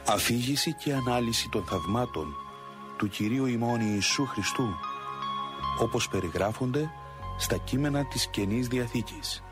Αφήγηση και ανάλυση των θαυμάτων του Κυρίου ημών Ιησού Χριστού, όπως περιγράφονται στα κείμενα της Καινής Διαθήκης.